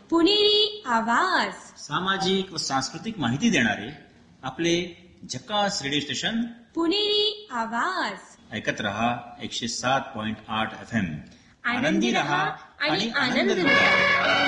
पुणेरी आवाज, सामाजिक व सांस्कृतिक माहिती देणारे आपले झकास रेडिओ स्टेशन पुणेरी आवाज. ऐकत रहा 107.8 FM. आनंदी रहा आणि आनंद लुटा.